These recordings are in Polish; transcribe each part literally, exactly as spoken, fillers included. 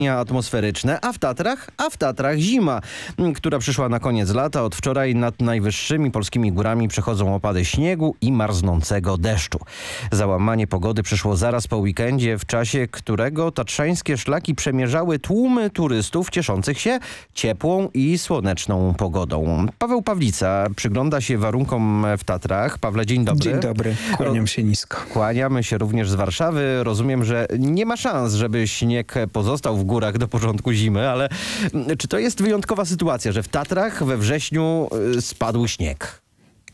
atmosferyczne, a w Tatrach, a w Tatrach zima, która przyszła na koniec lata. Od wczoraj nad najwyższymi polskimi górami przechodzą opady śniegu i marznącego deszczu. Załamanie pogody przyszło zaraz po weekendzie, w czasie którego tatrzańskie szlaki przemierzały tłumy turystów cieszących się ciepłą i słoneczną pogodą. Paweł Pawlica przygląda się warunkom w Tatrach. Pawle, dzień dobry. Dzień dobry, kłaniam się nisko. Kłaniamy się również z Warszawy. Rozumiem, że nie ma szans, żeby śnieg pozostał w górach do początku zimy, ale czy to jest wyjątkowa sytuacja, że w Tatrach we wrześniu spadł śnieg?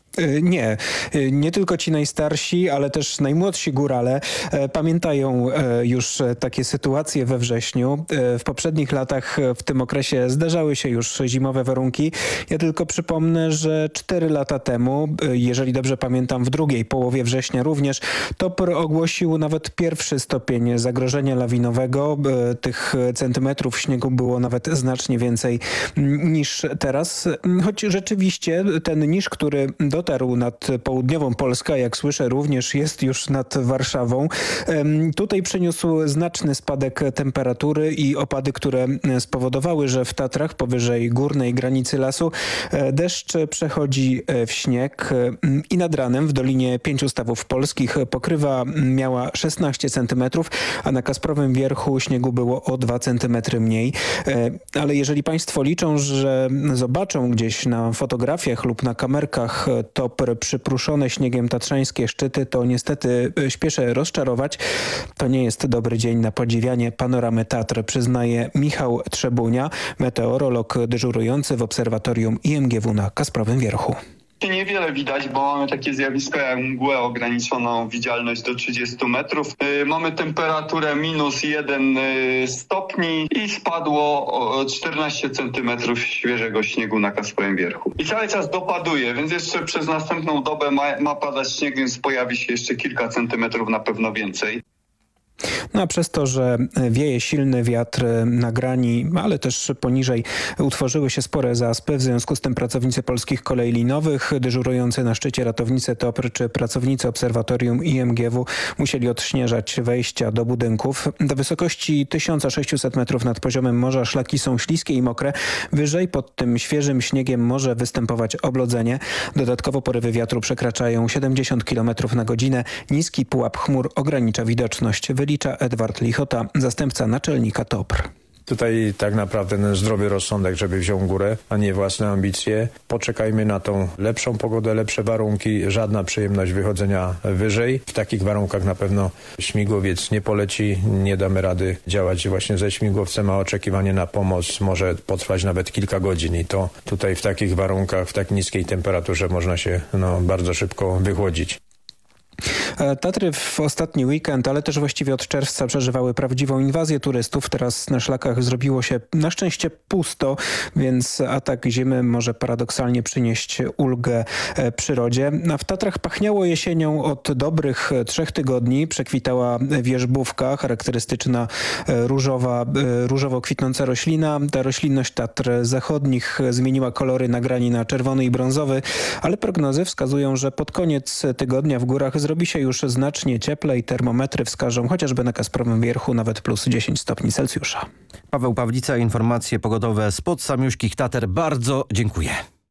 Nie, nie tylko ci najstarsi, ale też najmłodsi górale pamiętają już takie sytuacje we wrześniu. W poprzednich latach w tym okresie zdarzały się już zimowe warunki. Ja tylko przypomnę, że cztery lata temu, jeżeli dobrze pamiętam, w drugiej połowie września również, T O P R ogłosił nawet pierwszy stopień zagrożenia lawinowego. Tych centymetrów śniegu było nawet znacznie więcej niż teraz. Choć rzeczywiście ten niż, który do dotarł nad południową Polskę, jak słyszę, również jest już nad Warszawą. Tutaj przyniósł znaczny spadek temperatury i opady, które spowodowały, że w Tatrach powyżej górnej granicy lasu deszcz przechodzi w śnieg i nad ranem w Dolinie Pięciu Stawów Polskich pokrywa miała szesnaście centymetrów, a na Kasprowym Wierchu śniegu było o dwa centymetry mniej. Ale jeżeli państwo liczą, że zobaczą gdzieś na fotografiach lub na kamerkach T O P R przypruszone śniegiem tatrzańskie szczyty, to niestety śpieszę rozczarować. To nie jest dobry dzień na podziwianie panoramy Tatr, przyznaje Michał Trzebunia, meteorolog dyżurujący w obserwatorium I M G W na Kasprowym Wierchu. Niewiele widać, bo mamy takie zjawisko jak mgłę, ograniczoną widzialność do trzydziestu metrów. Yy, mamy temperaturę minus jeden yy, stopni i spadło o czternaście centymetrów świeżego śniegu na Kasprowym Wierchu. I cały czas dopaduje, więc jeszcze przez następną dobę ma, ma padać śnieg, więc pojawi się jeszcze kilka centymetrów, na pewno więcej. No a przez to, że wieje silny wiatr na grani, ale też poniżej utworzyły się spore zaspy. W związku z tym pracownicy Polskich Kolei Linowych, dyżurujący na szczycie ratownicy T O P R czy pracownicy obserwatorium I M G W musieli odśnieżać wejścia do budynków. Do wysokości tysiąc sześćset metrów nad poziomem morza szlaki są śliskie i mokre. Wyżej pod tym świeżym śniegiem może występować oblodzenie. Dodatkowo porywy wiatru przekraczają siedemdziesiąt kilometrów na godzinę. Niski pułap chmur ogranicza widoczność. Wylicza Edward Lichota, zastępca naczelnika T O P R. Tutaj tak naprawdę ten zdrowy rozsądek, żeby wziął górę, a nie własne ambicje. Poczekajmy na tą lepszą pogodę, lepsze warunki. Żadna przyjemność wychodzenia wyżej. W takich warunkach na pewno śmigłowiec nie poleci. Nie damy rady działać właśnie ze śmigłowcem, a oczekiwanie na pomoc może potrwać nawet kilka godzin. I to tutaj w takich warunkach, w tak niskiej temperaturze można się no, bardzo szybko wychłodzić. Tatry w ostatni weekend, ale też właściwie od czerwca przeżywały prawdziwą inwazję turystów. Teraz na szlakach zrobiło się na szczęście pusto, więc atak zimy może paradoksalnie przynieść ulgę przyrodzie. A w Tatrach pachniało jesienią od dobrych trzech tygodni. Przekwitała wierzbówka, charakterystyczna różowa, różowo kwitnąca roślina. Ta roślinność Tatr zachodnich zmieniła kolory na grani na czerwony i brązowy, ale prognozy wskazują, że pod koniec tygodnia w górach zrobi się już znacznie cieplej. Termometry wskażą chociażby na Kasprowym Wierchu nawet plus dziesięć stopni Celsjusza. Paweł Pawlica, informacje pogodowe spod samiuśkich Tater. Bardzo dziękuję.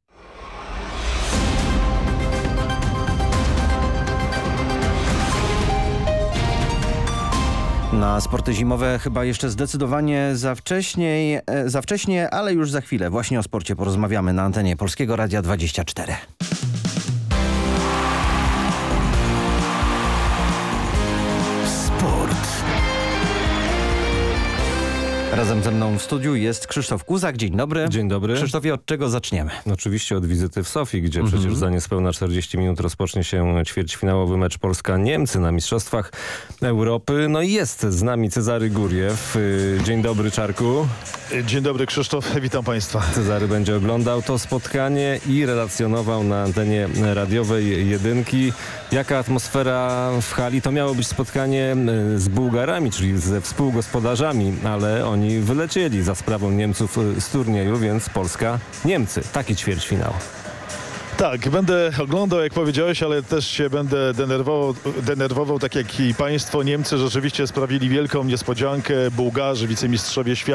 Na sporty zimowe chyba jeszcze zdecydowanie za wcześnie, za wcześnie, ale już za chwilę właśnie o sporcie porozmawiamy na antenie Polskiego Radia dwadzieścia cztery. Razem ze mną w studiu jest Krzysztof Kuzak. Dzień dobry. Dzień dobry. Krzysztofie, od czego zaczniemy? Oczywiście od wizyty w Sofii, gdzie mm-hmm. przecież za niespełna czterdzieści minut rozpocznie się ćwierćfinałowy mecz Polska-Niemcy na Mistrzostwach Europy. No i jest z nami Cezary Guriew. Dzień dobry, Czarku. Dzień dobry, Krzysztof. Witam Państwa. Cezary będzie oglądał to spotkanie i relacjonował na antenie radiowej Jedynki. Jaka atmosfera w hali? To miało być spotkanie z Bułgarami, czyli ze współgospodarzami, ale oni wylecieli za sprawą Niemców z turnieju, więc Polska-Niemcy. Taki ćwierćfinał. Tak, będę oglądał, jak powiedziałeś, ale też się będę denerwował, denerwował tak jak i państwo. Niemcy rzeczywiście sprawili wielką niespodziankę. Bułgarzy, wicemistrzowie świata.